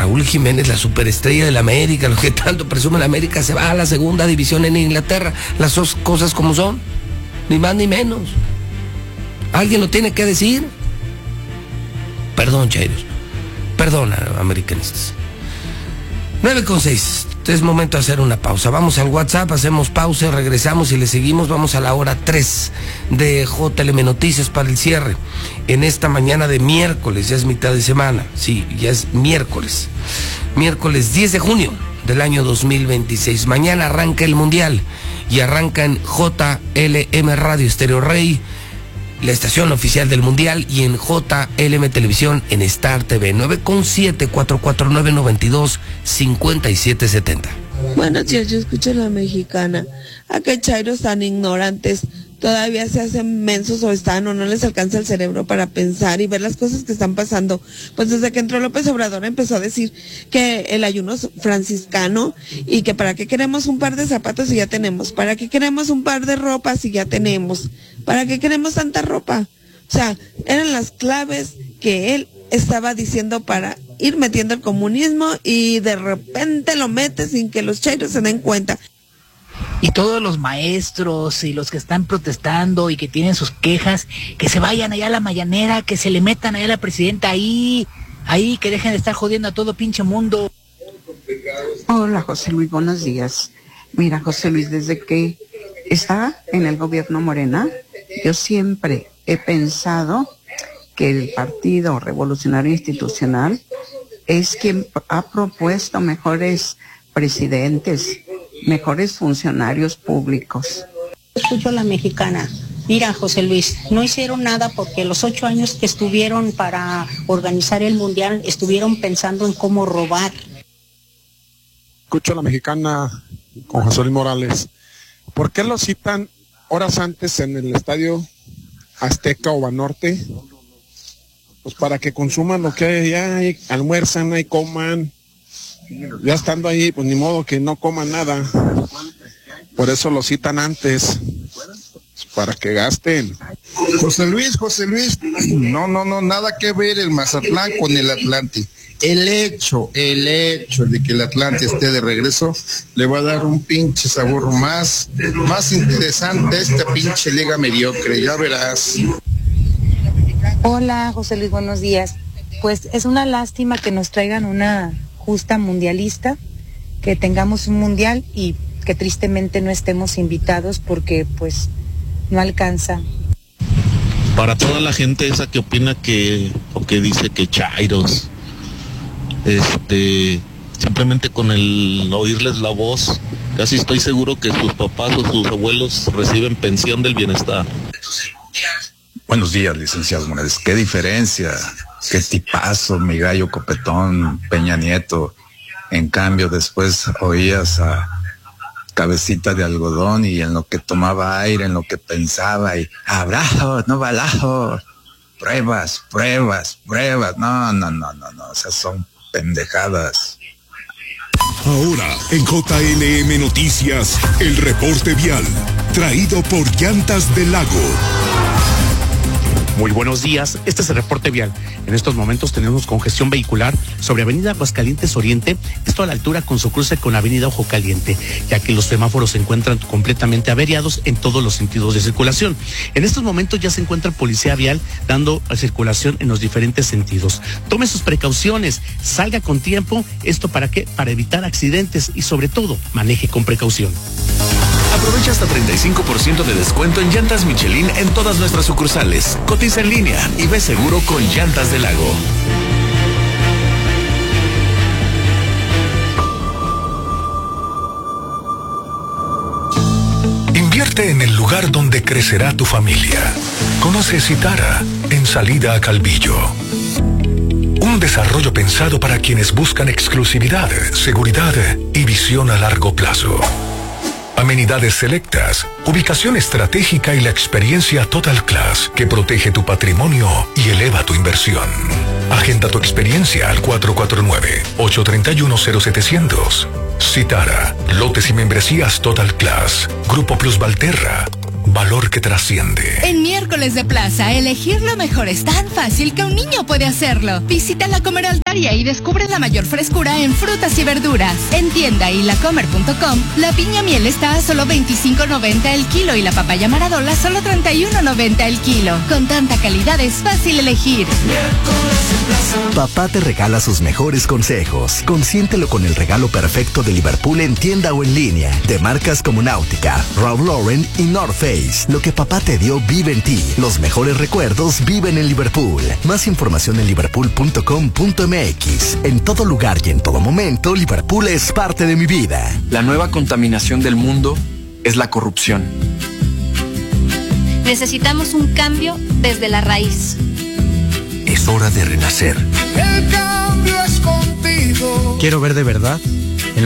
Raúl Jiménez, la superestrella de la América, lo que tanto presume la América, se va a la segunda división en Inglaterra. Las dos cosas como son, ni más ni menos. Alguien lo tiene que decir. Perdón, chairos. Perdona, americanistas. 9:06. Es momento de hacer una pausa. Vamos al WhatsApp, hacemos pausa, regresamos y le seguimos. Vamos a la hora 3 de JLM Noticias para el cierre. En esta mañana de miércoles, ya es mitad de semana. Sí, ya es miércoles. Miércoles 10 de junio del año 2026. Mañana arranca el Mundial y arranca en JLM Radio Estéreo Rey, la estación oficial del Mundial, y en JLM Televisión en Star TV. 9:07, 449-92-5770. Buenos días, yo escucho La Mexicana. ¿A qué chairos tan ignorantes todavía se hacen mensos o no les alcanza el cerebro para pensar y ver las cosas que están pasando? Pues desde que entró López Obrador empezó a decir que el ayuno franciscano, y que para qué queremos un par de zapatos si ya tenemos, para qué queremos un par de ropa si ya tenemos, para qué queremos tanta ropa. O sea, eran las claves que él estaba diciendo para ir metiendo el comunismo, y de repente lo mete sin que los chairos se den cuenta. Y todos los maestros y los que están protestando y que tienen sus quejas, que se vayan allá a la mañanera, que se le metan allá a la presidenta ahí, que dejen de estar jodiendo a todo pinche mundo. Hola, José Luis, buenos días. Mira, José Luis, desde que está en el gobierno Morena, yo siempre he pensado que el Partido Revolucionario Institucional es quien ha propuesto mejores presidentes, mejores funcionarios públicos. Escucho a La Mexicana. Mira, José Luis, no hicieron nada porque los 8 años que estuvieron para organizar el Mundial estuvieron pensando en cómo robar. Escucho a La Mexicana con José Luis Morales. ¿Por qué lo citan horas antes en el estadio Azteca o Banorte? Pues para que consuman lo que hay allá, y almuerzan, y coman. Ya estando ahí, pues ni modo que no coman nada. Por eso lo citan antes, para que gasten. José Luis, no, nada que ver el Mazatlán con el Atlante. El hecho de que el Atlante esté de regreso le va a dar un pinche sabor más interesante a esta pinche liga mediocre, ya verás. Hola, José Luis, buenos días. Pues es una lástima que nos traigan una justa mundialista, que tengamos un mundial y que tristemente no estemos invitados porque pues no alcanza. Para toda la gente esa que opina que dice que chairos, simplemente con el oírles la voz, casi estoy seguro que sus papás o sus abuelos reciben pensión del bienestar. Buenos días, licenciado Morales. Qué diferencia, qué tipazo, mi gallo copetón, Peña Nieto. En cambio, después oías a Cabecita de Algodón, y en lo que tomaba aire, en lo que pensaba, y abrazos, no balazos, pruebas. No, esas son pendejadas. Ahora, en JLM Noticias, el reporte vial, traído por Llantas del Lago. Muy buenos días, este es el reporte vial. En estos momentos tenemos congestión vehicular sobre Avenida Aguascalientes Oriente, esto a la altura con su cruce con Avenida Ojo Caliente, ya que los semáforos se encuentran completamente averiados en todos los sentidos de circulación. En estos momentos ya se encuentra policía vial dando circulación en los diferentes sentidos. Tome sus precauciones, salga con tiempo, ¿esto para qué? Para evitar accidentes y sobre todo, maneje con precaución. Aprovecha hasta 35% de descuento en llantas Michelin en todas nuestras sucursales. Cotiza en línea y ve seguro con Llantas del Lago. Invierte en el lugar donde crecerá tu familia. Conoce Citara, en salida a Calvillo. Un desarrollo pensado para quienes buscan exclusividad, seguridad y visión a largo plazo. Amenidades selectas, ubicación estratégica y la experiencia Total Class que protege tu patrimonio y eleva tu inversión. Agenda tu experiencia al 449-831-0700. Citara, lotes y membresías Total Class. Grupo Plus Valterra. valor que trasciende. En Miércoles de Plaza, elegir lo mejor es tan fácil que un niño puede hacerlo. Visita La Comer Altaria y descubre la mayor frescura en frutas y verduras. En tienda y lacomer.com, la piña miel está a solo $25.90 el kilo y la papaya Maradola solo $31.90 el kilo. Con tanta calidad es fácil elegir. Papá te regala sus mejores consejos. Consiéntelo con el regalo perfecto de Liverpool en tienda o en línea. De marcas como Náutica, Ralph Lauren y North Face. Lo que papá te dio vive en ti. Los mejores recuerdos viven en Liverpool. Más información en liverpool.com.mx. En todo lugar y en todo momento, Liverpool es parte de mi vida. La nueva contaminación del mundo es la corrupción. Necesitamos un cambio desde la raíz. Es hora de renacer. El cambio es contigo. Quiero ver de verdad